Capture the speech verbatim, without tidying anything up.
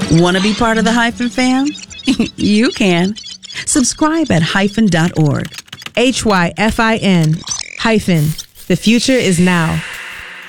Want to be part of the Hyphen fam? You can. Subscribe at hyphen dot org. H Y F I N hyphen. The future is now.